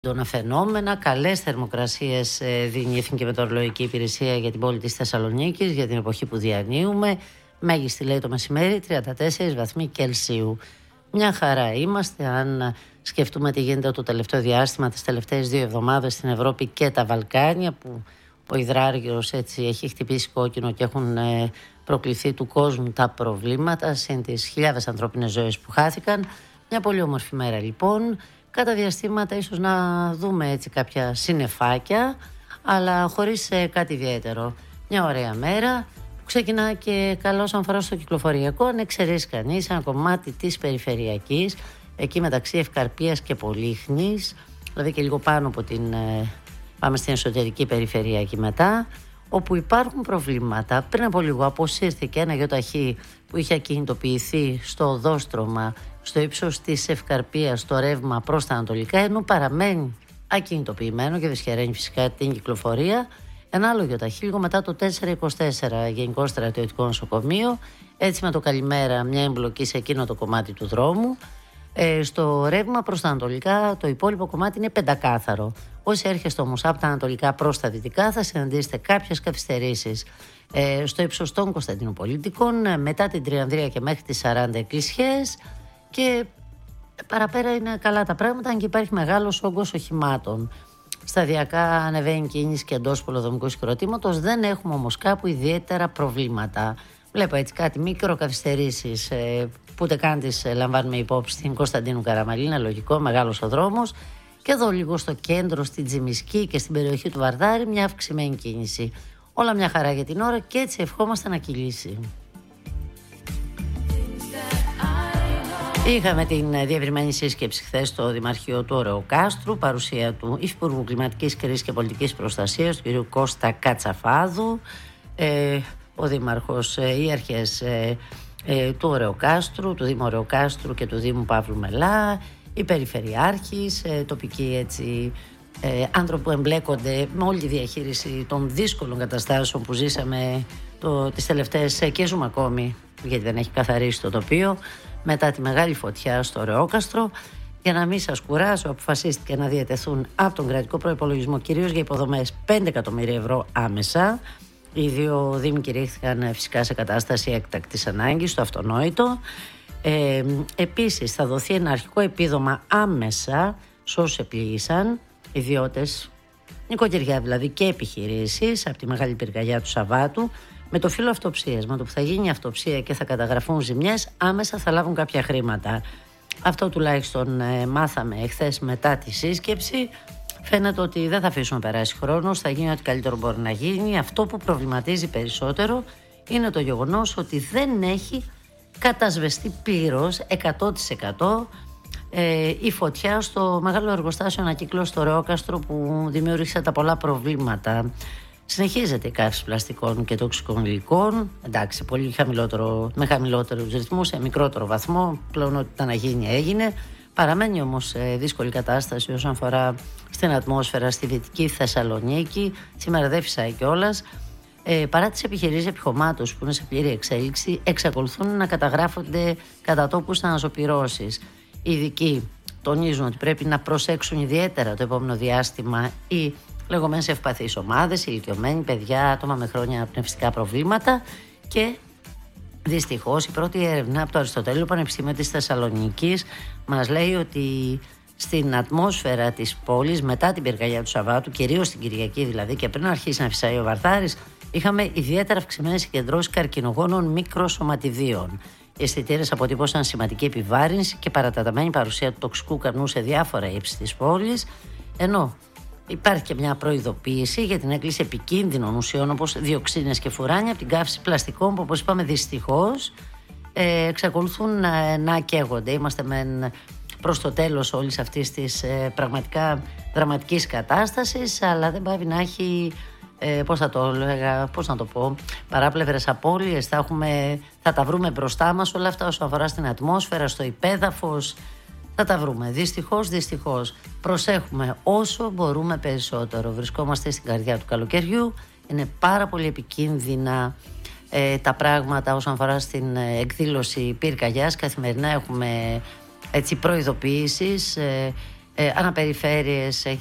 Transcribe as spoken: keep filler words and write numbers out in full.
έντονα φαινόμενα, καλές θερμοκρασίες δίνει η Εθνική Μετεωρολογική Υπηρεσία για την πόλη της Θεσσαλονίκης για την εποχή που διανύουμε. Μέγιστη λέει το μεσημέρι τριάντα τέσσερις βαθμοί Κελσίου. Μια χαρά είμαστε αν σκεφτούμε τι γίνεται το τελευταίο διάστημα, τις τελευταίες δύο εβδομάδες στην Ευρώπη και τα Βαλκάνια, που ο υδράργυρος έτσι έχει χτυπήσει κόκκινο και έχουν προκληθεί του κόσμου τα προβλήματα, συν τις χιλιάδες ανθρώπινες ζωές που χάθηκαν. Μια πολύ όμορφη μέρα λοιπόν. Κατά διαστήματα ίσως να δούμε έτσι κάποια συννεφάκια, αλλά χωρίς ε, κάτι ιδιαίτερο. Μια ωραία μέρα που ξεκινά και καλό όσον αφορά στο κυκλοφοριακό, αν εξαιρέσει κανείς ένα κομμάτι της περιφερειακής, εκεί μεταξύ Ευκαρπίας και Πολύχνης, δηλαδή και λίγο πάνω από την, ε, πάμε στην εσωτερική περιφερειακή μετά, όπου υπάρχουν προβλήματα. Πριν από λίγο αποσύρθηκε ένα γιοταχή που είχε ακινητοποιηθεί στο οδόστρωμα στο ύψος της Ευκαρπίας, το ρεύμα προς τα ανατολικά, ενώ παραμένει ακινητοποιημένο και δυσχεραίνει φυσικά την κυκλοφορία. Ένα άλλο γιοταχή λίγο μετά το τετρακόσια είκοσι τέσσερα Γενικό Στρατιωτικό Νοσοκομείο, έτσι με το καλημέρα μια εμπλοκή σε εκείνο το κομμάτι του δρόμου. Ε, στο ρεύμα προς τα ανατολικά το υπόλοιπο κομμάτι είναι πεντακάθαρο. Όσοι έρχεστε όμως από τα ανατολικά προς τα δυτικά θα συναντήσετε κάποιες καθυστερήσεις ε, στο ύψος των Κωνσταντινοπολίτικων, ε, μετά την Τριανδρία και μέχρι τις σαράντα εκκλησιές, και παραπέρα είναι καλά τα πράγματα, αν και υπάρχει μεγάλος όγκος οχημάτων. Σταδιακά ανεβαίνει κίνηση και εντός πολεοδομικού συγκροτήματος, δεν έχουμε όμως κάπου ιδιαίτερα προβλήματα. Βλέπω έτσι κάτι μικροκαθυστερήσεις ε, που ούτε καν τις ε, λαμβάνουμε υπόψη στην Κωνσταντίνου Καραμαλίνα, λογικό, μεγάλος ο δρόμος. Και εδώ λίγο στο κέντρο, στην Τζιμισκή και στην περιοχή του Βαρδάρη, μια αυξημένη κίνηση. Όλα μια χαρά για την ώρα και έτσι ευχόμαστε να κυλήσει. Είχαμε την διευρυμένη σύσκεψη χθες στο Δημαρχείο του Ωρεοκάστρου, παρουσία του Υφυπουργού Κλιματικής Κρίσης και Πολιτικής Προστασίας, του κ. Κώστα Κατσαφάδου, ε, ο Δήμαρχος, ε, οι αρχές ε, ε, του Ωρεοκάστρου, του Δήμου Ωρεοκάστρου και του Δήμου Παύλου Μελά, οι περιφερειάρχης, ε, τοπικοί έτσι, ε, άνθρωποι που εμπλέκονται με όλη τη διαχείριση των δύσκολων καταστάσεων που ζήσαμε το, τις τελευταίες ε, και ζούμε ακόμη, γιατί δεν έχει καθαρίσει το τοπίο, μετά τη μεγάλη φωτιά στο Ωρεόκαστρο. Για να μην σας κουράσω, αποφασίστηκε να διατεθούν από τον κρατικό προϋπολογισμό, κυρίως για υποδομές, πέντε εκατομμύρια ευρώ άμεσα. Οι δύο δήμοι κηρύχθηκαν φυσικά σε κατάσταση έκτακτης ανάγκης, το αυτονόητο. Ε, επίσης θα δοθεί ένα αρχικό επίδομα άμεσα σε όσους επλήγησαν, ιδιώτες, νοικοκυριά δηλαδή και επιχειρήσεις, από τη μεγάλη πυρκαγιά του Σαββάτου, με το φύλλο αυτοψίας. Με το που θα γίνει η αυτοψία και θα καταγραφούν ζημιές, άμεσα θα λάβουν κάποια χρήματα. Αυτό τουλάχιστον ε, μάθαμε εχθές μετά τη σύσκεψη. Φαίνεται ότι δεν θα αφήσουμε να περάσει χρόνος, θα γίνει ό,τι καλύτερο μπορεί να γίνει. Αυτό που προβληματίζει περισσότερο είναι το γεγονός ότι δεν έχει κατασβεστεί πλήρως εκατό τοις εκατό ε, η φωτιά στο μεγάλο εργοστάσιο ανακύκλωσης στο Ωρεόκαστρο, που δημιούργησε τα πολλά προβλήματα. Συνεχίζεται η καύση πλαστικών και τοξικών υλικών, εντάξει, πολύ χαμηλότερο, με χαμηλότερους ρυθμούς, σε μικρότερο βαθμό, πλέον ό,τι ήταν να γίνει έγινε. Παραμένει όμως ε, δύσκολη κατάσταση όσον αφορά στην ατμόσφαιρα στη Δυτική Θεσσαλονίκη. Σήμερα δεν φυσάει κιόλας. Ε, παρά τις επιχειρήσεις επιχωμάτωσης που είναι σε πλήρη εξέλιξη, εξακολουθούν να καταγράφονται κατά τόπους αναζωπυρώσεις. Οι ειδικοί τονίζουν ότι πρέπει να προσέξουν ιδιαίτερα το επόμενο διάστημα οι λεγόμενες ευπαθείς ομάδες, ηλικιωμένοι, παιδιά, άτομα με χρόνια πνευστικά προβλήματα. Και δυστυχώς η πρώτη έρευνα από το Αριστοτέλειο Πανεπιστήμιο της Θεσσαλονίκης μας λέει ότι στην ατμόσφαιρα της πόλης μετά την πυρκαγιά του Σαββάτου, κυρίως την Κυριακή δηλαδή και πριν αρχίσει να φυσάει ο Βαρδάρης, είχαμε ιδιαίτερα αυξημένες συγκεντρώσεις καρκινογόνων μικροσωματιδίων. Οι αισθητήρες αποτύπωσαν σημαντική επιβάρυνση και παραταταμένη παρουσία του τοξικού καπνού σε διάφορα ύψη της πόλης, ενώ υπάρχει και μια προειδοποίηση για την έκκληση επικίνδυνων ουσιών όπως διοξίνες και φουράνια από την καύση πλαστικών, που όπως είπαμε δυστυχώς ε, εξακολουθούν να, να καίγονται. Είμαστε μεν προς το τέλος όλης αυτής της ε, πραγματικά δραματικής κατάστασης, αλλά δεν πάβει να έχει, ε, πώς θα το λέγα, πώς να το πω, παράπλευρες απώλειες. Θα, έχουμε, θα τα βρούμε μπροστά μας όλα αυτά όσον αφορά στην ατμόσφαιρα, στο υπέδαφος. Θα τα βρούμε. Δυστυχώς, δυστυχώς. Προσέχουμε όσο μπορούμε περισσότερο. Βρισκόμαστε στην καρδιά του καλοκαιριού. Είναι πάρα πολύ επικίνδυνα ε, τα πράγματα όσον αφορά στην ε, εκδήλωση πυρκαγιάς. Καθημερινά έχουμε έτσι προειδοποιήσεις. Ε, αναπεριφέρειες